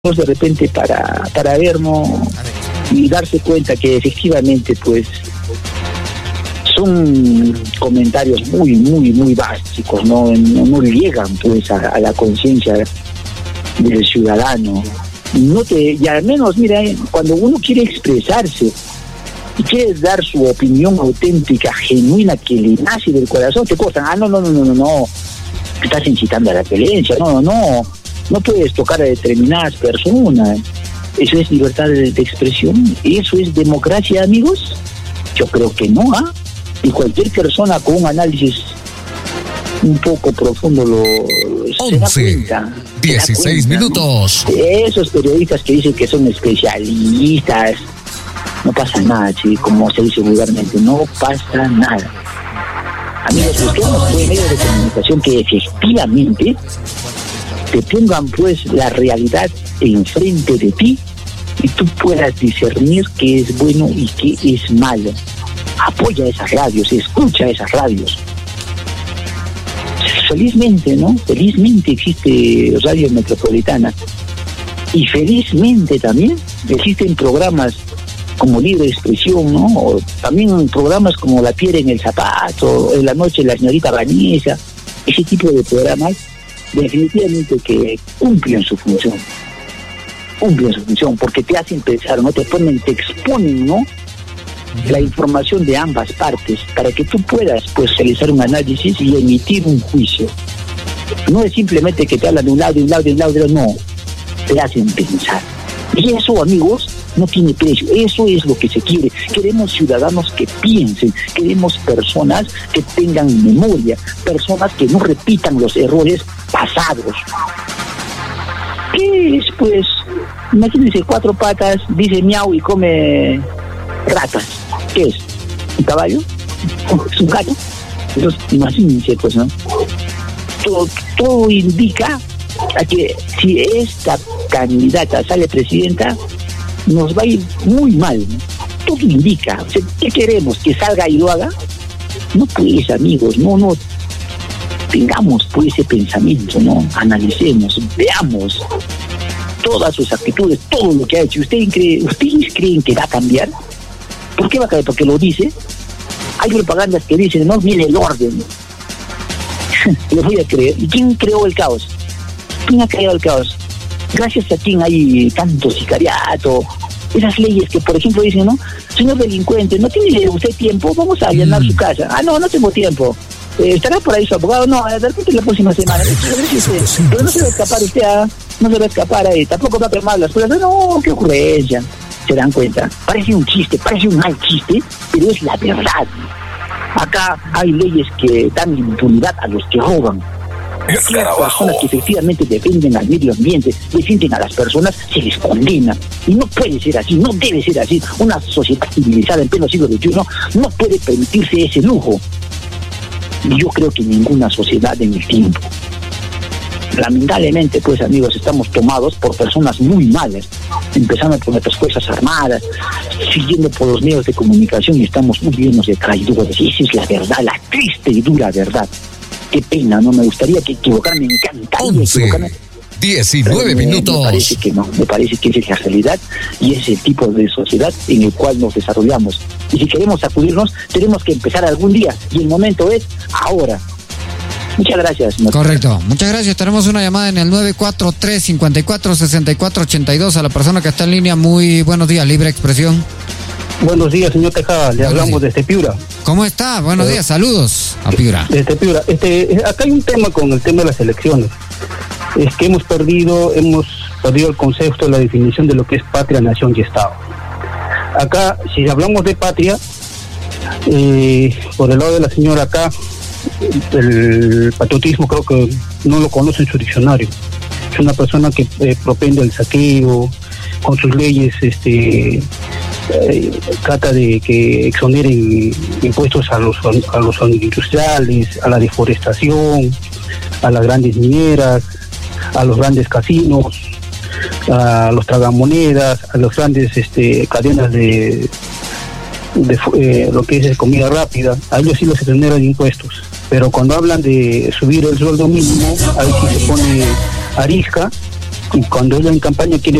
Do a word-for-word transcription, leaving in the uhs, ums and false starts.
de repente para, para ver, ¿no? Y darse cuenta que efectivamente pues son comentarios muy, muy, muy básicos, no, no, no llegan pues a, a la conciencia del ciudadano. No te, y al menos, mira, cuando uno quiere expresarse y quiere dar su opinión auténtica, genuina, que le nace del corazón, te cortan. Ah, no, no, no, no, no, no, estás incitando a la violencia, no, no, no, no puedes tocar a determinadas personas. ¿Eso es libertad de, de expresión? ¿Eso es democracia, amigos? Yo creo que no, ¿ah? ¿eh? Y cualquier persona con un análisis un poco profundo lo se da cuenta. dieciséis minutos. Esos periodistas que dicen que son especialistas, no pasa nada, ¿sí? Como se dice vulgarmente, no pasa nada. Amigos, busquemos medios de comunicación que efectivamente te pongan pues la realidad enfrente de ti y tú puedas discernir qué es bueno y qué es malo. Apoya esas radios, escucha esas radios. Felizmente, ¿no? Felizmente existe Radio Metropolitana y felizmente también existen programas como Libre Expresión, ¿no? O también programas como La Piedra en el Zapato, En la Noche la Señorita Vanessa, ese tipo de programas definitivamente que cumplen su función, cumplen su función, porque te hacen pensar, ¿no? Te ponen, te exponen, ¿no? La información de ambas partes, para que tú puedas, pues, realizar un análisis y emitir un juicio. No es simplemente que te hablan de un lado, de un lado, de un lado, de otro, no. Te hacen pensar. Y eso, amigos, no tiene precio. Eso es lo que se quiere. Queremos ciudadanos que piensen, queremos personas que tengan memoria, personas que no repitan los errores pasados. ¿Qué es, pues? Imagínense, cuatro patas, dice miau y come ratas. ¿Qué es? ¿Un caballo? ¿Es un gato? Entonces, imagínense, pues, ¿no? Todo, todo indica a que si esta candidata sale presidenta, nos va a ir muy mal, ¿no? Todo indica. O sea, ¿qué queremos? ¿Que salga y lo haga? No, pues, amigos, no, no. Tengamos, pues, ese pensamiento, ¿no? Analicemos, veamos todas sus actitudes, todo lo que ha hecho. ¿Ustedes creen, ¿ustedes creen que va a cambiar? ¿Por qué va a cambiar? Porque lo dice. Hay propagandas que dicen, no, mire el orden. Les voy a creer. ¿Y quién creó el caos? ¿Quién ha creado el caos? Gracias a quién hay tanto sicariato. Esas leyes que, por ejemplo, dicen, ¿no? Señor delincuente, ¿no tiene usted tiempo? Vamos a allanar mm. su casa. Ah, no, no tengo tiempo. Eh, ¿Estará por ahí su abogado? No, de repente la próxima semana. Pero no se va a escapar usted, ¿ah? No se va a escapar ahí. Tampoco va a quemar las cosas. No, qué ocurrencia. ¿Se dan cuenta? Parece un chiste, parece un mal chiste, pero es la verdad. Acá hay leyes que dan impunidad a los que roban. Las personas que efectivamente defienden al medio ambiente, defienden a las personas, se les condena. Y no puede ser así, no debe ser así. Una sociedad civilizada en pleno siglo veintiuno no puede permitirse ese lujo. Y yo creo que ninguna sociedad en el tiempo. Lamentablemente, pues, amigos, estamos tomados por personas muy malas, empezando por nuestras fuerzas armadas, siguiendo por los medios de comunicación, y estamos muy llenos de traidores. Y esa es la verdad, la triste y dura verdad. Qué pena, ¿no? Me gustaría que equivocarme, me encantaría equivocarme. diecinueve minutos. Me parece que no, me parece que esa es la realidad y ese tipo de sociedad en el cual nos desarrollamos. Y si queremos sacudirnos, tenemos que empezar algún día, y el momento es ahora. Muchas gracias. Señor. Correcto, muchas gracias. Tenemos una llamada en el nueve cuatro tres, cinco cuatro, seis cuatro ocho dos. A la persona que está en línea, muy buenos días, Libre Expresión. Buenos días, señor Tejada, le buenos hablamos días. Desde Piura. ¿Cómo está? Buenos días, saludos a Piura. Desde Piura. Este, acá hay un tema con el tema de las elecciones. Es que hemos perdido, hemos perdido el concepto, la definición de lo que es patria, nación y Estado. Acá, si hablamos de patria, eh, por el lado de la señora acá, el patriotismo creo que no lo conoce en su diccionario. Es una persona que eh, propende al saqueo, con sus leyes este eh, trata de que exoneren impuestos a los a los industriales, a la deforestación, a las grandes mineras, a los grandes casinos, a los tragamonedas, a las grandes este cadenas de de eh, lo que es comida rápida. A ellos sí los exoneran impuestos, pero cuando hablan de subir el sueldo mínimo, ahí sí se pone arisca Y cuando ellos en campaña quieren